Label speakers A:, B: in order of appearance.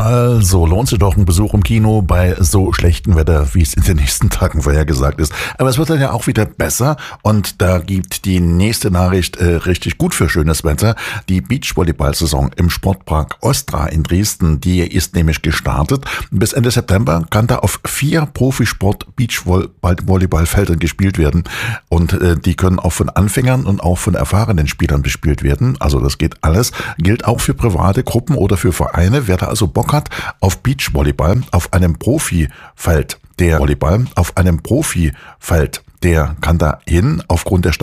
A: Also lohnt sich doch ein Besuch im Kino bei so schlechtem Wetter, wie es in den nächsten Tagen vorhergesagt ist. Aber es wird dann ja auch wieder besser und da gibt die nächste Nachricht richtig gut für schönes Wetter. Die Beachvolleyball-Saison im Sportpark Ostra in Dresden, die ist nämlich gestartet. Bis Ende September kann da auf 4 Profisport-Beachvolleyballfeldern gespielt werden und die können auch von Anfängern und auch von erfahrenen Spielern bespielt werden. Also das geht alles, gilt auch für private Gruppen oder für Vereine. Wer da also Bock hat auf Beachvolleyball auf einem Profifeld, der kann da hin aufgrund der